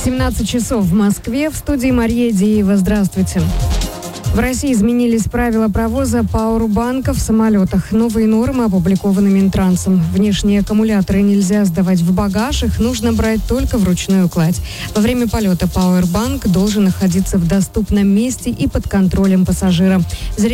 17 часов в Москве. В студии Мария Деева. Здравствуйте. В России изменились правила провоза пауэрбанков в самолетах. Новые нормы опубликованы Минтрансом. Внешние аккумуляторы нельзя сдавать в багаж, их нужно брать только в ручную кладь. Во время полета пауэрбанк должен находиться в доступном месте и под контролем пассажира.